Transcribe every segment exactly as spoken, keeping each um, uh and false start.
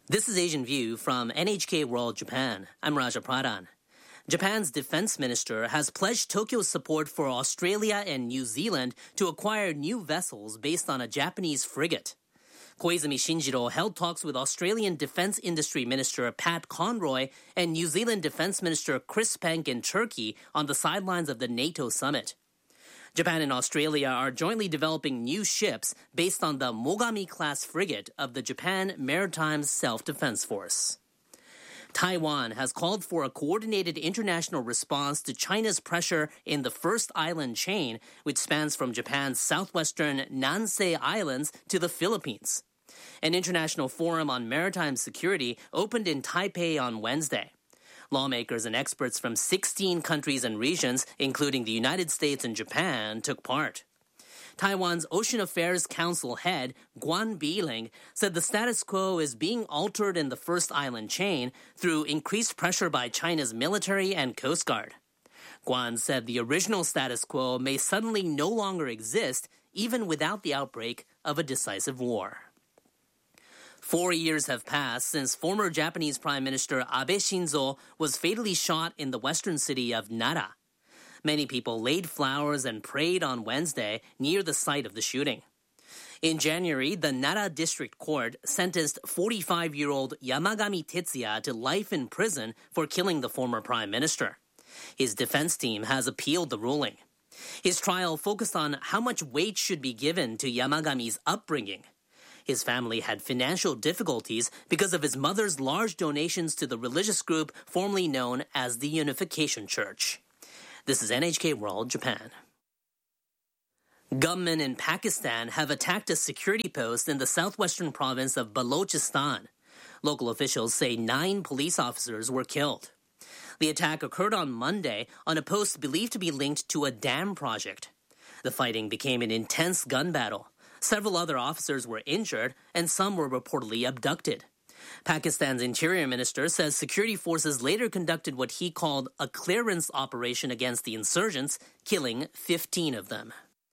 This is Asian View from N H K World Japan. I'm Raja Pradhan. Japan's defense minister has pledged Tokyo's support for Australia and New Zealand to acquire new vessels based on a Japanese frigate. Koizumi Shinjiro held talks with Australian Defense Industry Minister Pat Conroy and New Zealand Defense Minister Chris Penk in Turkey on the sidelines of the NATO summit. Japan and Australia are jointly developing new ships based on the Mogami-class frigate of the Japan Maritime Self-Defense Force. Taiwan has called for a coordinated international response to China's pressure in the first island chain, which spans from Japan's southwestern Nansei Islands to the Philippines. An international forum on maritime security opened in Taipei on Wednesday. Lawmakers and experts from sixteen countries and regions, including the United States and Japan, took part. Taiwan's Ocean Affairs Council head, Guan Biling, said the status quo is being altered in the first island chain through increased pressure by China's military and Coast Guard. Guan said the original status quo may suddenly no longer exist, even without the outbreak of a decisive war. Four years have passed since former Japanese Prime Minister Abe Shinzo was fatally shot in the western city of Nara. Many people laid flowers and prayed on Wednesday near the site of the shooting. In January, the Nara District Court sentenced forty-five-year-old Yamagami Tetsuya to life in prison for killing the former prime minister. His defense team has appealed the ruling. His trial focused on how much weight should be given to Yamagami's upbringing. His family had financial difficulties because of his mother's large donations to the religious group formerly known as the Unification Church. This is N H K World Japan. Gunmen in Pakistan have attacked a security post in the southwestern province of Balochistan. Local officials say nine police officers were killed. The attack occurred on Monday on a post believed to be linked to a dam project. The fighting became an intense gun battle. Several other officers were injured, and some were reportedly abducted. Pakistan's interior minister says security forces later conducted what he called a clearance operation against the insurgents, killing fifteen of them.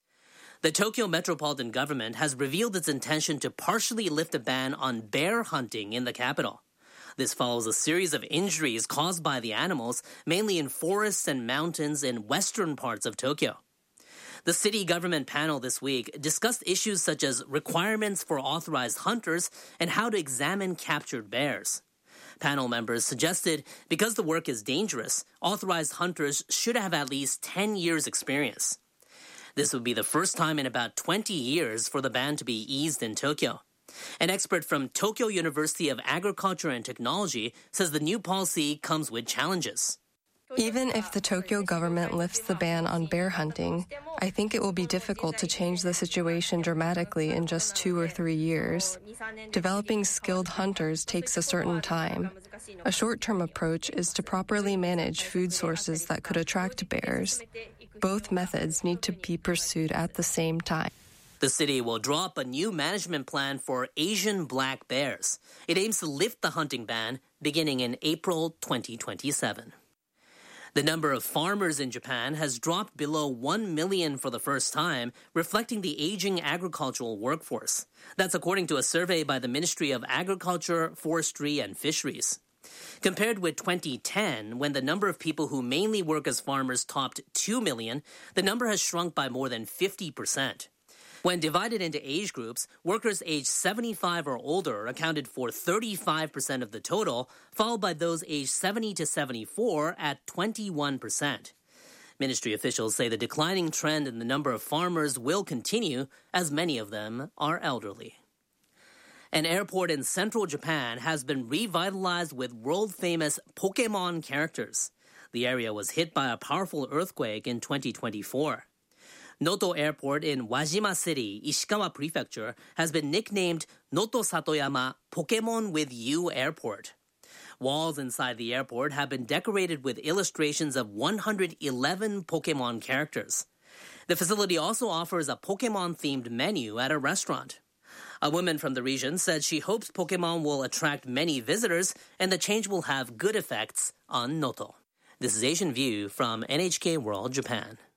The Tokyo metropolitan government has revealed its intention to partially lift a ban on bear hunting in the capital. This follows a series of injuries caused by the animals, mainly in forests and mountains in western parts of Tokyo. The city government panel this week discussed issues such as requirements for authorized hunters and how to examine captured bears. Panel members suggested because the work is dangerous, authorized hunters should have at least ten years' experience. This would be the first time in about twenty years for the ban to be eased in Tokyo. An expert from Tokyo University of Agriculture and Technology says the new policy comes with challenges. Even if the Tokyo government lifts the ban on bear hunting, I think it will be difficult to change the situation dramatically in just two or three years. Developing skilled hunters takes a certain time. A short-term approach is to properly manage food sources that could attract bears. Both methods need to be pursued at the same time. The city will draw up a new management plan for Asian black bears. It aims to lift the hunting ban beginning in April twenty twenty-seven. The number of farmers in Japan has dropped below one million for the first time, reflecting the aging agricultural workforce. That's according to a survey by the Ministry of Agriculture, Forestry, and Fisheries. Compared with twenty ten, when the number of people who mainly work as farmers topped two million, the number has shrunk by more than fifty percent. When divided into age groups, workers aged seventy-five or older accounted for thirty-five percent of the total, followed by those aged seventy to seventy-four at twenty-one percent. Ministry officials say the declining trend in the number of farmers will continue, as many of them are elderly. An airport in central Japan has been revitalized with world-famous Pokémon characters. The area was hit by a powerful earthquake in twenty twenty-four. Noto Airport in Wajima City, Ishikawa Prefecture, has been nicknamed Noto Satoyama Pokémon with You Airport. Walls inside the airport have been decorated with illustrations of one hundred eleven Pokémon characters. The facility also offers a Pokémon-themed menu at a restaurant. A woman from the region said she hopes Pokémon will attract many visitors and the change will have good effects on Noto. This is Asian View from N H K World Japan.